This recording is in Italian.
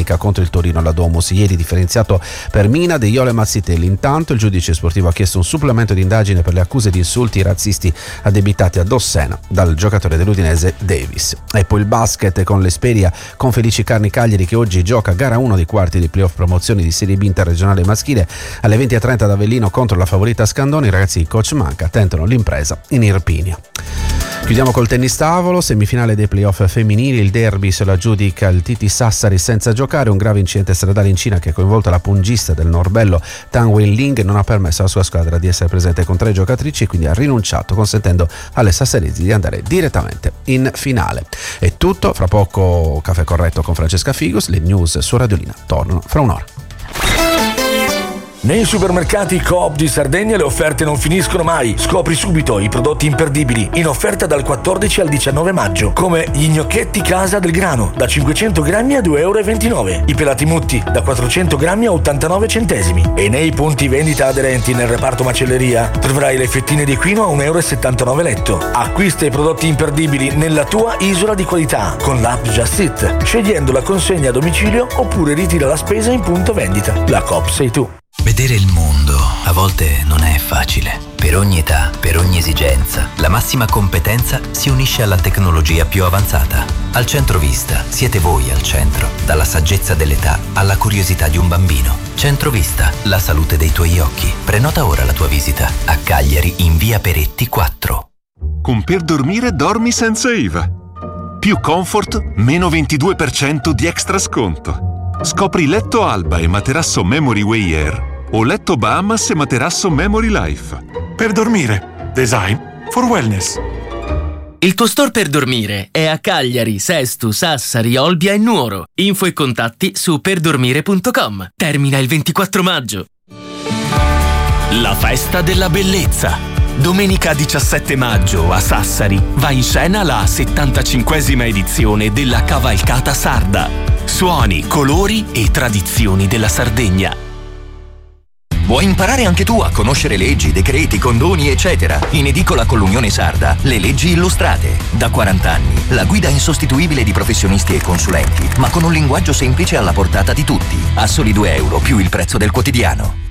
domenica contro il Torino alla Domus. Ieri differenziato per Mina, De Jong e Mazzitelli. Intanto il giudice sportivo ha chiesto un supplemento di indagine per le accuse di insulti razzisti addebitati a Dossena dal giocatore dell'Udinese Davis. E poi il basket con l'Esperia con Felici Carni Cagliari, che oggi gioca gara 1 dei quarti di playoff promozioni di Serie B interregionale maschile alle 20:30 ad Avellino contro la favorita Scandoni. I ragazzi di coach Manca tentano l'impresa in Irpinia. Chiudiamo col tennis tavolo, semifinale dei playoff femminili, il derby se lo aggiudica il TT Sassari senza giocare. Un grave incidente stradale in Cina che ha coinvolto la pungista del Norbello Tang Wenling non ha permesso alla sua squadra di essere presente con 3 giocatrici e quindi ha rinunciato, consentendo alle sassaresi di andare direttamente in finale. È tutto, fra poco Caffè Corretto con Francesca Figus, le news su Radiolina tornano fra un'ora. Nei supermercati Coop di Sardegna le offerte non finiscono mai. Scopri subito i prodotti imperdibili in offerta dal 14 al 19 maggio, come gli gnocchetti Casa del Grano da 500 grammi a 2,29 euro, i pelati mutti da 400 grammi a 89 centesimi. E nei punti vendita aderenti nel reparto macelleria troverai le fettine di equino a 1,79 euro letto. Acquista i prodotti imperdibili nella tua isola di qualità con l'app Just It, scegliendo la consegna a domicilio oppure ritira la spesa in punto vendita. La Coop sei tu. Vedere il mondo a volte non è facile. Per ogni età, per ogni esigenza, la massima competenza si unisce alla tecnologia più avanzata. Al Centrovista siete voi al centro, dalla saggezza dell'età alla curiosità di un bambino. Centrovista, la salute dei tuoi occhi. Prenota ora la tua visita a Cagliari in via Peretti 4. Con Per Dormire dormi senza IVA. Più comfort, meno 22% di extra sconto. Scopri letto Alba e materasso Memory Way Air o letto Bahamas e materasso Memory Life. Per dormire, design for wellness. Il tuo store per dormire è a Cagliari, Sesto, Sassari, Olbia e Nuoro. Info e contatti su perdormire.com. Termina il 24 maggio. La festa della bellezza. Domenica 17 maggio a Sassari va in scena la 75esima edizione della Cavalcata Sarda. Suoni, colori e tradizioni della Sardegna. Vuoi imparare anche tu a conoscere leggi, decreti, condoni, eccetera? In edicola con l'Unione Sarda, le leggi illustrate. Da 40 anni, la guida insostituibile di professionisti e consulenti, ma con un linguaggio semplice alla portata di tutti. A soli 2 euro più il prezzo del quotidiano.